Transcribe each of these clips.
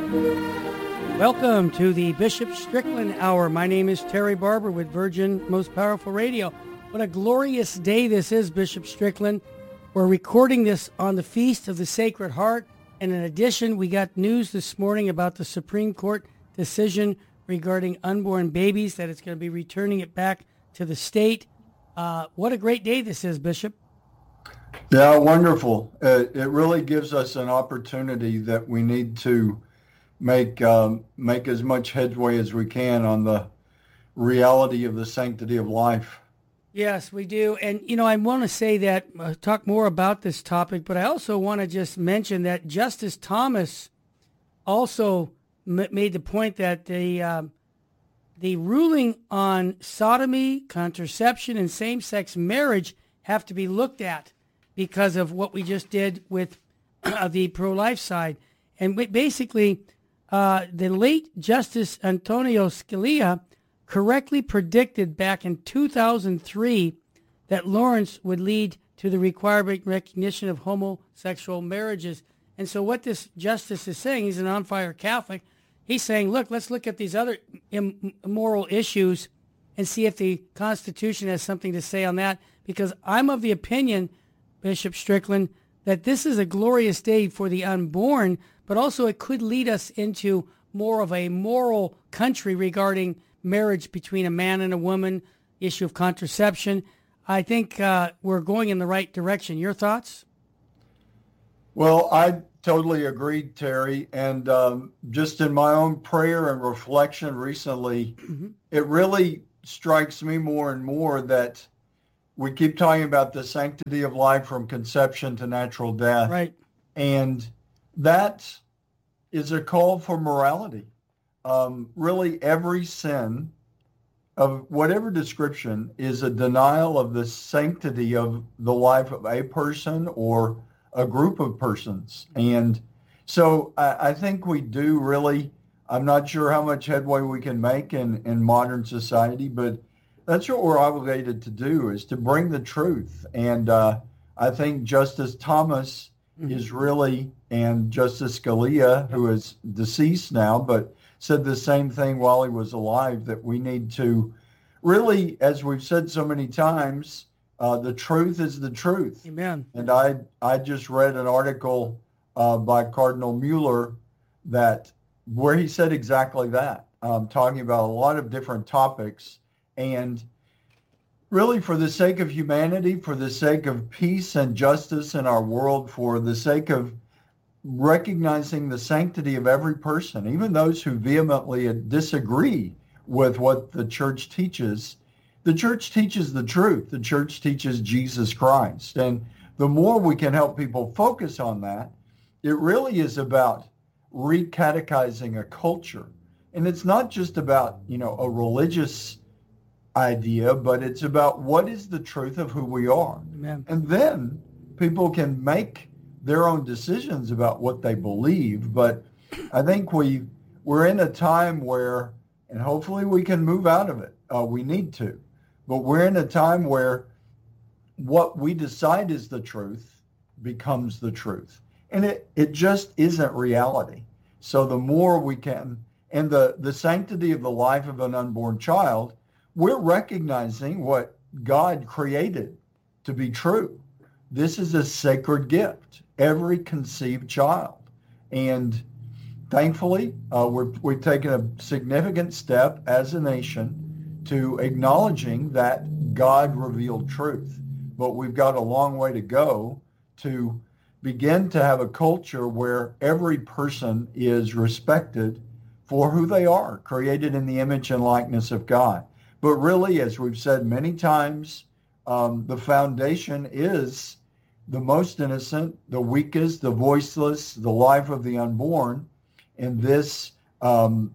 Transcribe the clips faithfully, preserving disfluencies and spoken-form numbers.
Welcome to the Bishop Strickland Hour. My name is Terry Barber with Virgin Most Powerful Radio. What a glorious day this is, Bishop Strickland. We're recording this on the Feast of the Sacred Heart. And in addition, we got news this morning about the Supreme Court decision regarding unborn babies, that it's going to be returning it back to the state. Uh, what a great day this is, Bishop. Yeah, wonderful. Uh, it really gives us an opportunity that we need to make um, make as much headway as we can on the reality of the sanctity of life. Yes, we do. And, you know, I want to say that, uh, talk more about this topic, but I also want to just mention that Justice Thomas also m- made the point that the, um, the ruling on sodomy, contraception, and same-sex marriage have to be looked at because of what we just did with uh, the pro-life side. And basically, uh, the late Justice Antonio Scalia correctly predicted back in two thousand three that Lawrence would lead to the required recognition of homosexual marriages. And so what this justice is saying, he's an on-fire Catholic, he's saying, look, let's look at these other immoral issues and see if the Constitution has something to say on that, because I'm of the opinion, Bishop Strickland, that this is a glorious day for the unborn, but also it could lead us into more of a moral country regarding marriage between a man and a woman, issue of contraception. I think uh, we're going in the right direction. Your thoughts? Well, I totally agree, Terry. And um, just in my own prayer and reflection recently, mm-hmm. it really strikes me more and more that we keep talking about the sanctity of life from conception to natural death. Right. And that is a call for morality. Um, really, every sin of whatever description is a denial of the sanctity of the life of a person or a group of persons. And so I, I think we do really, I'm not sure how much headway we can make in, in modern society, but that's what we're obligated to do, is to bring the truth. And uh, I think Justice Thomas mm-hmm. is really, and Justice Scalia, who is deceased now, but said the same thing while he was alive, that we need to really, as we've said so many times, uh, the truth is the truth. Amen. And I I just read an article uh, by Cardinal Mueller that where he said exactly that, um, talking about a lot of different topics. And really, for the sake of humanity, for the sake of peace and justice in our world, for the sake of recognizing the sanctity of every person, even those who vehemently disagree with what the church teaches. The church teaches the truth. The church teaches Jesus Christ. And the more we can help people focus on that, it really is about recatechizing a culture. And it's not just about, you know, a religious idea, but it's about what is the truth of who we are. Amen. And then people can make their own decisions about what they believe. But I think we, we're in a time where, and hopefully we can move out of it. Uh, we need to. But we're in a time where what we decide is the truth becomes the truth. And it, it just isn't reality. So the more we can, and the, the sanctity of the life of an unborn child, we're recognizing what God created to be true. This is a sacred gift, every conceived child. And thankfully, uh, we're, we've taken a significant step as a nation to acknowledging that God revealed truth. But we've got a long way to go to begin to have a culture where every person is respected for who they are, created in the image and likeness of God. But really, as we've said many times, um, the foundation is the most innocent, the weakest, the voiceless, the life of the unborn. And this um,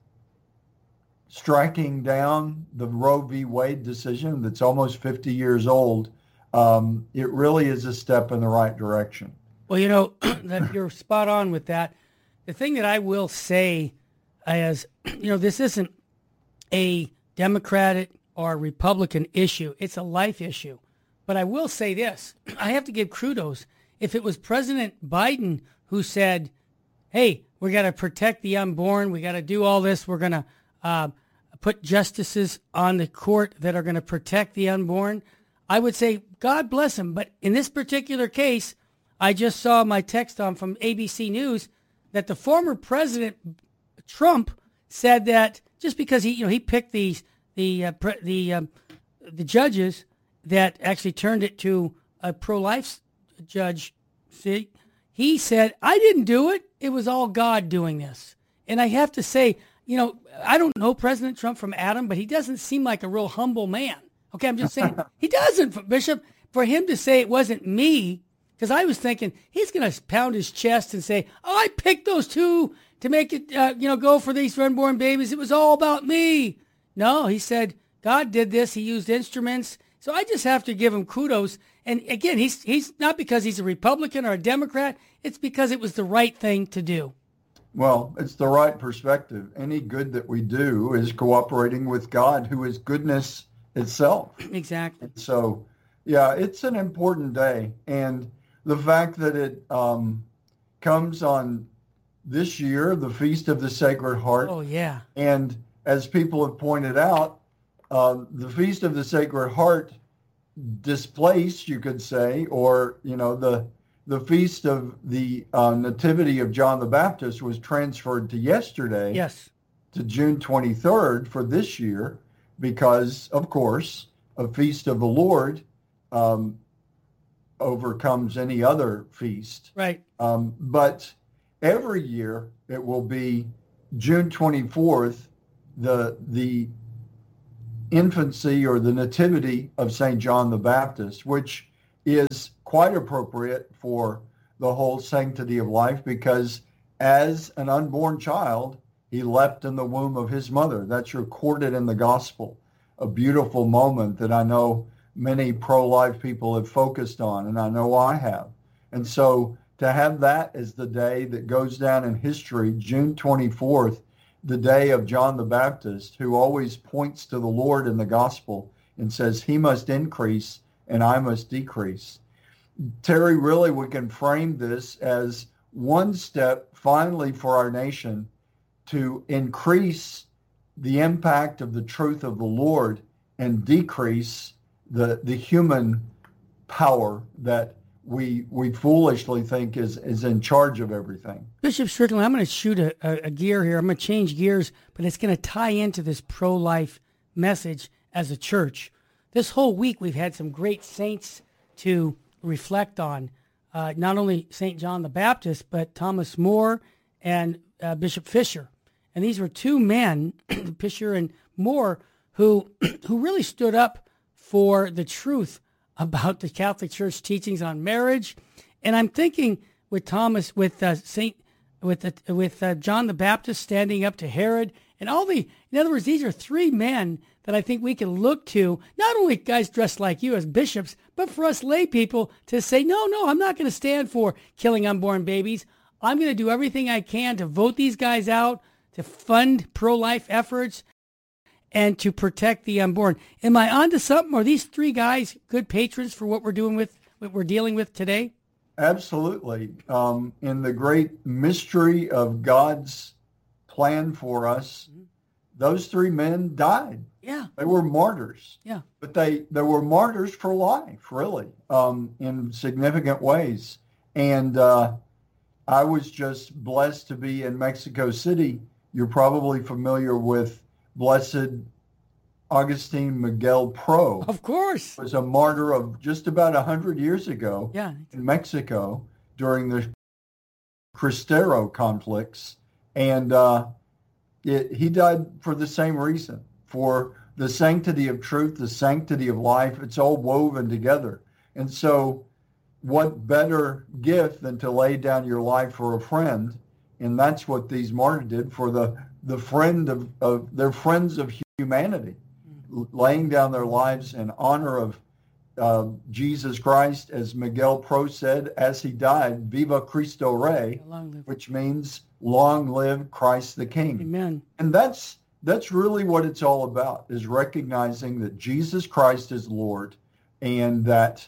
striking down the Roe v. Wade decision that's almost fifty years old, um, it really is a step in the right direction. Well, you know, that you're spot on with that. The thing that I will say is, you know, this isn't a Democratic or Republican issue. It's a life issue. But I will say this. I have to give kudos. If it was President Biden who said, hey, we got to protect the unborn. We got to do all this. We're going to uh, put justices on the court that are going to protect the unborn. I would say, God bless them. But in this particular case, I just saw my text on from A B C News that the former president, Trump, said that just because he, you know, he picked these the uh, pre, the um, the judges that actually turned it to a pro-life judge, see, he said, I didn't do it. It was all God doing this. And I have to say, you know, I don't know President Trump from Adam, but he doesn't seem like a real humble man. Okay, I'm just saying, he doesn't, Bishop. For him to say it wasn't me, because I was thinking he's going to pound his chest and say, oh, I picked those two to make it, uh, you know, go for these unborn babies. It was all about me. No, he said, God did this. He used instruments. So I just have to give him kudos. And again, he's he's not because he's a Republican or a Democrat. It's because it was the right thing to do. Well, it's the right perspective. Any good that we do is cooperating with God, who is goodness itself. Exactly. So, yeah, it's an important day. And the fact that it um, comes on this year, the Feast of the Sacred Heart. Oh, yeah. And as people have pointed out, uh, the Feast of the Sacred Heart displaced, you could say, or, you know, the the Feast of the uh, Nativity of John the Baptist was transferred to yesterday, yes, to June twenty-third for this year, because, of course, a Feast of the Lord um, overcomes any other feast. Right. Um, but every year it will be June twenty-fourth, the the infancy or the nativity of Saint John the Baptist, which is quite appropriate for the whole sanctity of life, because as an unborn child, he leapt in the womb of his mother. That's recorded in the gospel, a beautiful moment that I know many pro-life people have focused on, and I know I have. And so to have that as the day that goes down in history, June twenty-fourth, the day of John the Baptist, who always points to the Lord in the gospel and says, he must increase and I must decrease. Terry, really, we can frame this as one step finally for our nation to increase the impact of the truth of the Lord and decrease the the human power that we we foolishly think is, is in charge of everything. Bishop Strickland, I'm going to shoot a, a, a gear here. I'm going to change gears, but it's going to tie into this pro-life message as a church. This whole week we've had some great saints to reflect on, uh, not only Saint John the Baptist, but Thomas More and uh, Bishop Fisher. And these were two men, Fisher and More, who who really stood up for the truth about the Catholic Church teachings on marriage. And I'm thinking with Thomas, with uh, Saint, with the, with uh, John the Baptist standing up to Herod, and all the, in other words, these are three men that I think we can look to, not only guys dressed like you as bishops, but for us lay people to say, no, no, I'm not going to stand for killing unborn babies. I'm going to do everything I can to vote these guys out, to fund pro-life efforts, and to protect the unborn. Am I onto something? Are these three guys good patrons for what we're doing with, what we're dealing with today? Absolutely. Um, in the great mystery of God's plan for us, mm-hmm. those three men died. Yeah. They were martyrs. Yeah. But they, they were martyrs for life, really, um, in significant ways. And uh, I was just blessed to be in Mexico City. You're probably familiar with Blessed Augustine Miguel Pro. Of course. Was a martyr of just about one hundred years ago yeah. in Mexico during the Cristero conflicts. And uh, it, he died for the same reason, for the sanctity of truth, the sanctity of life. It's all woven together. And so what better gift than to lay down your life for a friend? And that's what these martyrs did for the, the friend of, of their friends of humanity, mm-hmm. laying down their lives in honor of uh, Jesus Christ, as Miguel Pro said as he died, Viva Cristo Rey, which means long live Christ the King. Amen. And that's that's really what it's all about, is recognizing that Jesus Christ is Lord, and that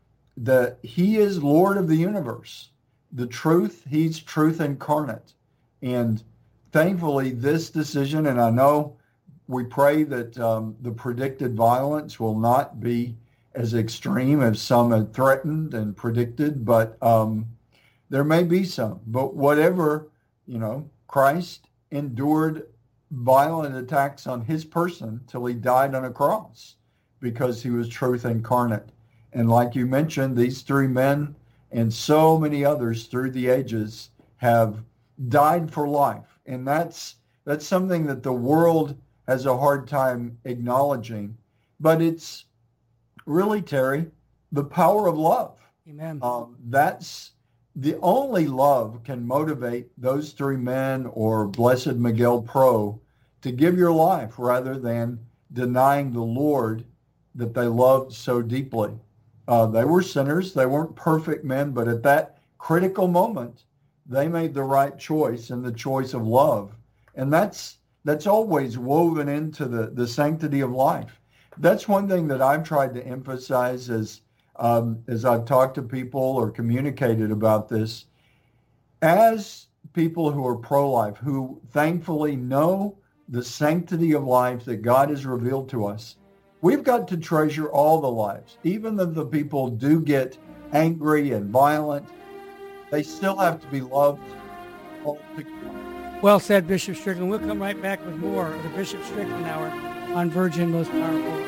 that he is Lord of the universe. The truth, he's truth incarnate. And thankfully, this decision, and I know we pray that um, the predicted violence will not be as extreme as some had threatened and predicted, but um, there may be some. But whatever, you know, Christ endured violent attacks on his person till he died on a cross because he was truth incarnate. And like you mentioned, these three men and so many others through the ages have died for life. And that's that's something that the world has a hard time acknowledging. But it's really, Terry, the power of love. Amen. Um, that's the only love can motivate those three men or Blessed Miguel Pro to give your life rather than denying the Lord that they loved so deeply. Uh, they were sinners. They weren't perfect men, but at that critical moment, they made the right choice and the choice of love. And that's that's always woven into the, the sanctity of life. That's one thing that I've tried to emphasize as, um, as I've talked to people or communicated about this. As people who are pro-life, who thankfully know the sanctity of life that God has revealed to us, we've got to treasure all the lives. Even though the people do get angry and violent, they still have to be loved altogether. Well said, Bishop Strickland. We'll come right back with more of the Bishop Strickland Hour on Virgin Most Powerful.